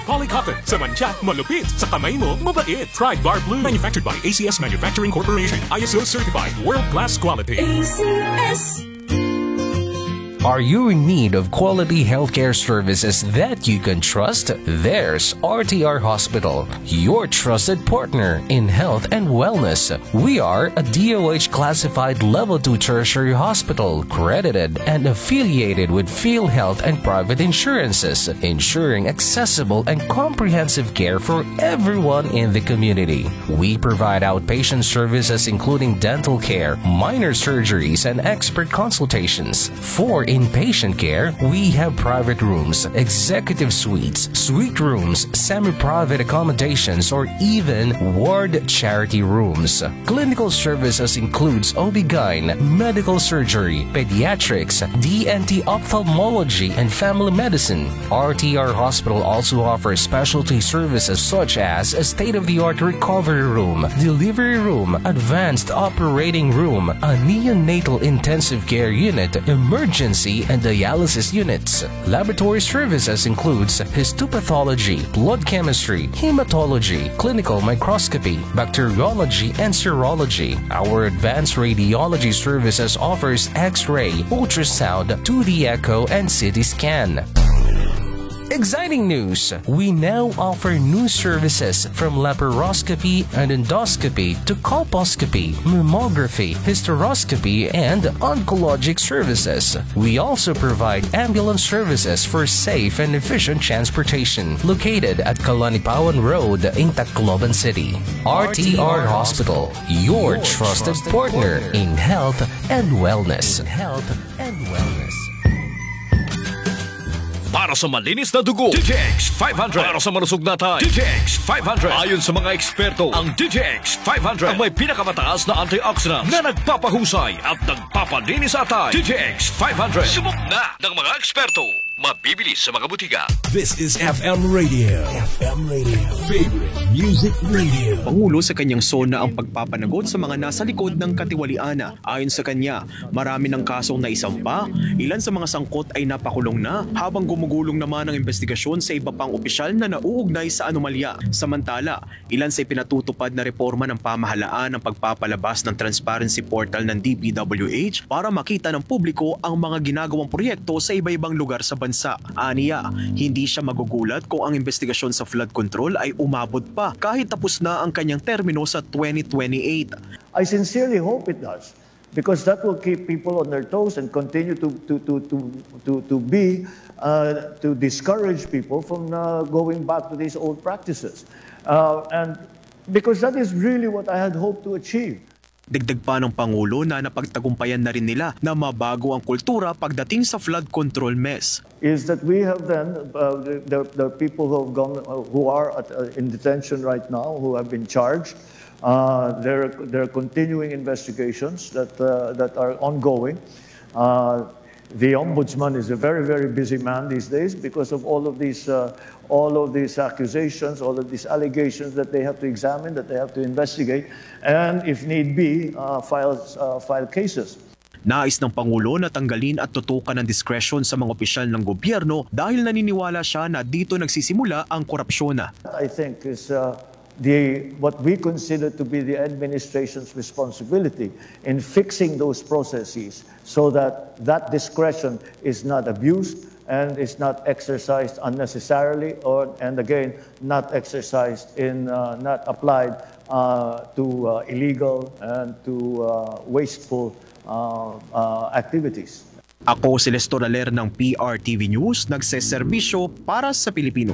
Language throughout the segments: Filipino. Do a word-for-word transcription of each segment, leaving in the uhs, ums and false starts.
Polycotton, sa mantsa, malupit, sa kamay mo, mabait. Try Guard Blue, manufactured by A C S Manufacturing Corporation, I S O certified, world-class quality. A C S. Are you in need of quality healthcare services that you can trust? There's R T R Hospital, your trusted partner in health and wellness. We are a D O H classified level two tertiary hospital, credited and affiliated with PhilHealth and private insurances, ensuring accessible and comprehensive care for everyone in the community. We provide outpatient services including dental care, minor surgeries, and expert consultations. For inpatient care, we have private rooms, executive suites, suite rooms, semi-private accommodations, or even ward charity rooms. Clinical services includes O B G Y N, medical surgery, pediatrics, D N T ophthalmology, and family medicine. R T R Hospital also offers specialty services such as a state-of-the-art recovery room, delivery room, advanced operating room, a neonatal intensive care unit, emergency and dialysis units. Laboratory services includes histopathology, blood chemistry, hematology, clinical microscopy, bacteriology, and serology. Our advanced radiology services offers X-ray, ultrasound, two D echo, and C T scan. Exciting news! We now offer new services from laparoscopy and endoscopy to colposcopy, mammography, hysteroscopy, and oncologic services. We also provide ambulance services for safe and efficient transportation, located at Kalanipawan Road in Tacloban City. R T R Hospital, your trusted partner in health and wellness. Health and wellness. Para sa malinis na dugo, D J X five hundred. Para sa malusog na tayo, D J X five hundred. Ayon sa mga eksperto, ang D J X five hundred ang may pinakamataas na antioxidants na nagpapahusay at nagpapalinis sa tayo. D J X five hundred. Subok na ng mga eksperto. Mabibili sa mga butika. This is F M Radio. F M Radio. Favorite Music Radio. Pangulo sa kanyang sona ang pagpapanagot sa mga nasa likod ng katiwaliana. Ayon sa kanya, marami ng kasong naisampa, ilan sa mga sangkot ay napakulong na, habang gumugulong naman ang investigasyon sa iba pang opisyal na nauugnay sa anomalya. Samantala, ilan sa pinatutupad na reforma ng pamahalaan ang pagpapalabas ng transparency portal ng D P W H para makita ng publiko ang mga ginagawang proyekto sa iba-ibang lugar sa bansa. Aniya, hindi siya magugulat kung ang investigasyon sa flood control ay umabot pa kahit tapos na ang kanyang termino sa twenty twenty-eight. I sincerely hope it does, because that will keep people on their toes and continue to to to to to, to be uh, to discourage people from uh, going back to these old practices, uh, and because that is really what I had hoped to achieve. Dagdag pa ng Pangulo na napagtagumpayan na rin nila na mabago ang kultura pagdating sa flood control mess. Is that we have then uh, the, the people who have gone, uh, who are at, uh, in detention right now, who have been charged. Uh, there, there are continuing investigations that uh, that are ongoing. Uh, the ombudsman is a very very busy man these days because of all of these uh, all of these accusations, all of these allegations that they have to examine, that they have to investigate, and if need be, uh, file uh, file cases. Nais ng Pangulo na tanggalin at tutukan ng diskresyon sa mga opisyal ng gobyerno dahil naniniwala siya na dito nagsisimula ang korupsyon. I think is uh, the what we consider to be the administration's responsibility in fixing those processes so that that discretion is not abused and is not exercised unnecessarily, or and again not exercised in uh, not applied uh, to uh, illegal and to uh, wasteful uh, uh, activities. Ako si Lester Aler ng P R T V News, nagseserbisyo para sa Pilipino.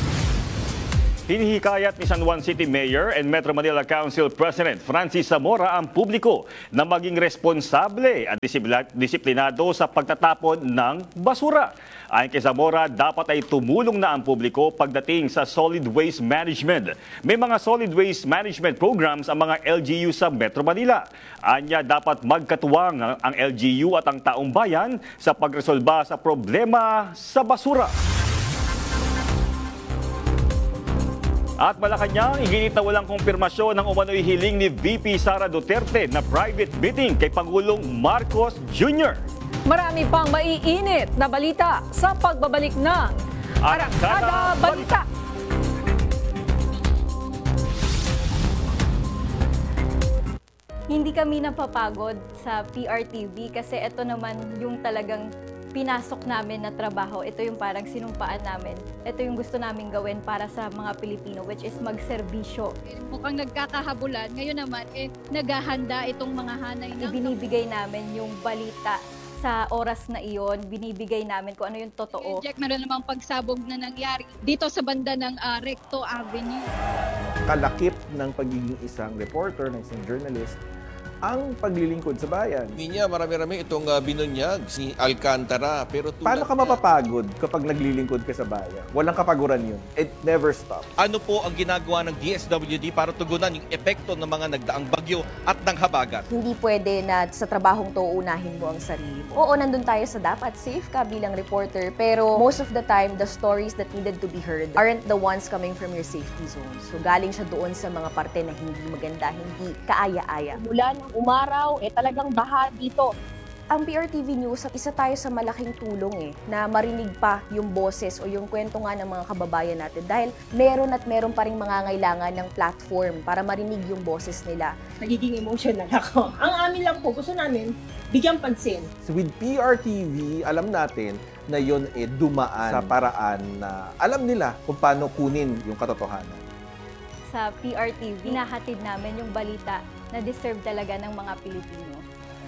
Hinihikayat ni San Juan City Mayor and Metro Manila Council President Francis Zamora ang publiko na maging responsable at disiplinado sa pagtatapon ng basura. Ayon kay Zamora, dapat ay tumulong na ang publiko pagdating sa solid waste management. May mga solid waste management programs ang mga L G U sa Metro Manila. Anya, dapat magkatuwang ang L G U at ang taong bayan sa pagresolba sa problema sa basura. At Malacanang, iginit na walang kumpirmasyon ng umano'y hiling ni V P Sara Duterte na private meeting kay Pangulong Marcos Junior Marami pang maiinit na balita sa pagbabalik ng Arangkada Balita. Hindi kami napapagod sa P R T V kasi ito naman yung talagang pinasok namin na trabaho. Ito yung parang sinumpaan namin. Ito yung gusto namin gawin para sa mga Pilipino, which is magserbisyo. Mukhang nagkakahabulan. Ngayon naman, eh, naghahanda itong mga hanay ng... Ibinibigay namin yung balita sa oras na iyon. Binibigay namin kung ano yung totoo. Jack, meron namang pagsabog na nangyari dito sa banda ng uh, Recto Avenue. Kalakip ng pagiging isang reporter, ng isang journalist, ang paglilingkod sa bayan. Hindi niya marami-rami itong uh, binunyag, si Alcantara. Pero paano ka mapapagod kapag naglilingkod ka sa bayan? Walang kapaguran yun. It never stops. Ano po ang ginagawa ng D S W D para tugunan yung epekto ng mga nagdaang bagyo at ng habagat? Hindi pwede na sa trabahong to unahin mo ang sarili mo. Oo, nandun tayo sa dapat safe ka bilang reporter, pero most of the time, the stories that needed to be heard aren't the ones coming from your safety zone. So galing siya doon sa mga parte na hindi maganda, hindi kaaya-aya. Mula ng umaraw, eh talagang baha dito. Ang P R T V News, isa tayo sa malaking tulong eh, na marinig pa yung boses o yung kwento nga ng mga kababayan natin dahil meron at meron pa rin mangangailangan ng platform para marinig yung boses nila. Nagiging emotional ako. Ang amin lang po, gusto namin bigyan pansin. So with P R T V, alam natin na yun eh dumaan sa paraan na alam nila kung paano kunin yung katotohanan. Sa P R T V, hinahatid namin yung balita na deserve talaga ng mga Pilipino.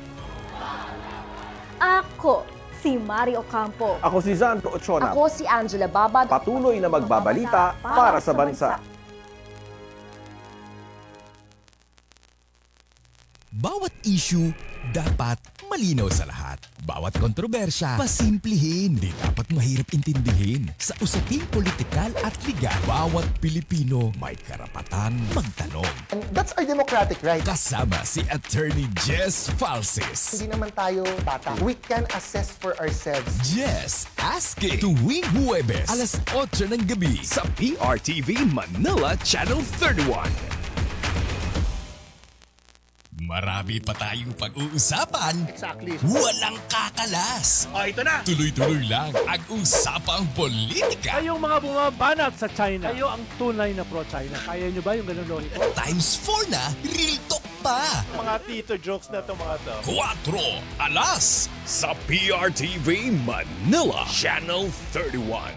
Ako, si Mari Ocampo. Ako si Zanto Ochona. Ako si Angela Babad. Patuloy na magbabalita para, para sa bansa. Bawat issue dapat malinaw sa lahat. Bawat kontrobersya, pasimplihin. Di dapat mahirap intindihin. Sa usaping politikal at legal, bawat Pilipino may karapatan magtanong. And that's our democratic right. Kasama si Attorney Jess Falsis. Hindi naman tayo bata. We can assess for ourselves. Jess Asking. Tuwing Huwebes, alas otso ng gabi sa P R T V Manila Channel thirty-one. Marami pa tayong pag-uusapan. Exactly. Walang kakalas. Oh, ito na. Tuloy-tuloy lang ang usapang politika. Kayong mga bumabanat sa China, kayo ang tunay na pro-China. Kaya nyo ba yung ganun logic? Times four na, real talk pa. Mga tito jokes na to mga to. Cuatro alas sa P R T V Manila Channel thirty-one.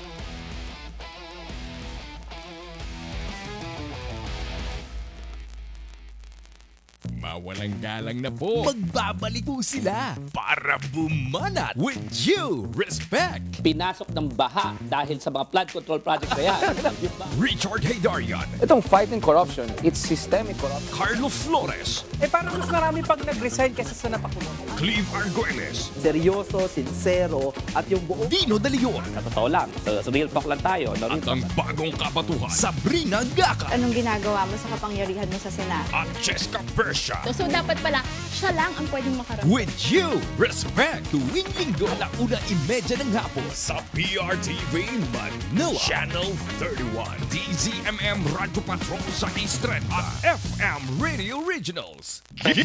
Mawalang galang na po. Magbabalik po sila para bumanat with you. Respect. Pinasok ng baha dahil sa mga flood control project na yan. Richard Haydarian. Itong fighting corruption, it's systemic corruption. Carlos Flores. Eh parang mas marami pag nag-resign kaysa sa napakulong. Cleve Arguelles. Seryoso, sincero, at yung buong... Dino De Leon. Sa totoo lang, sa, sa real talk lang tayo. No? At ang bagong kabatuhan, Sabrina Gaca. Anong ginagawa mo sa kapangyarihan mo sa Senado? At Jessica Persia. So, so dapat pala, siya lang ang pwedeng makarap. With you, respect, tuwing linggo na una imedya ng hapon sa P R T V Manila Channel thirty-one, D Z M M Radio Patrol sa East Trend at F M Radio Originals.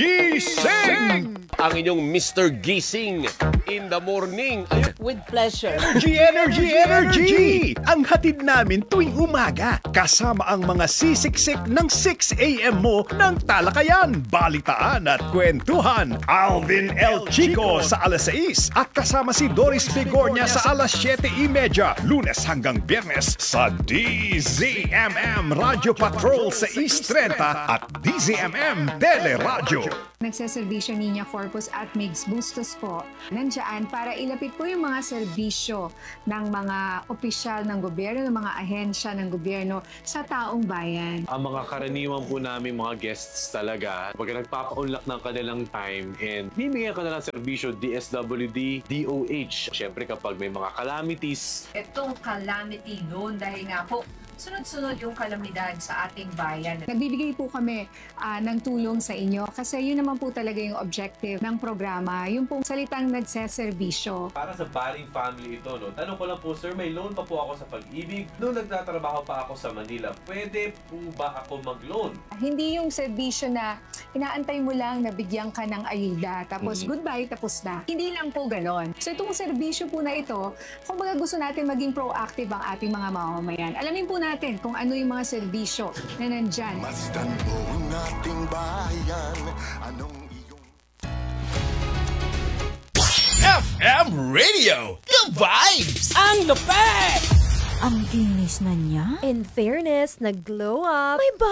Gising! Ang inyong Mister Gising in the morning. With pleasure. Energy, energy, energy! Ang hatid namin tuwing umaga. Kasama ang mga sisiksik ng six a.m. mo ng talakayan, balitaan at kwentuhan. Alvin L. Chico sa alas sais at kasama si Doris Bigornia sa alas siyete trenta, Lunes hanggang Biyernes sa D Z M M Radio Patrol sa East trenta at D Z M M Teleradyo. Nagseservisyo Niña Corpus at Migs Bustos po. Nandiyan para ilapit po yung mga serbisyo ng mga opisyal ng gobyerno, ng mga ahensya ng gobyerno sa taong bayan. Ang mga karaniwan po namin mga guests talaga, pag nagpapaunlak ng kanilang time and bibigyan ka na ng serbisyo D S W D, D O H. Siyempre kapag may mga calamities. Itong calamity noon dahil nga po sunod-sunod yung kalamidad sa ating bayan. Nagbibigay po kami uh, ng tulong sa inyo kasi yun naman po talaga yung objective ng programa, yung pong salitang nagseserbisyo. Para sa Baring family ito, no? Tanong ko lang po, sir, may loan pa po ako sa Pag-ibig. Noong nagtatrabaho pa ako sa Manila, pwede po ba ako mag-loan? Hindi yung serbisyo na inaantay mo lang na bigyan ka ng ayuda, tapos mm-hmm. goodbye, tapos na. Hindi lang po ganon. So itong serbisyo po na ito, kung baga gusto natin maging proactive ang ating mga mamamayan. Alamin po natin natin kung ano yung mga serbisyo na nandyan. Masdan mo ang ating bayan. Anong F M Radio, the vibes! Ang lupet! Ang kinis na niya. In fairness, nag-glow up. May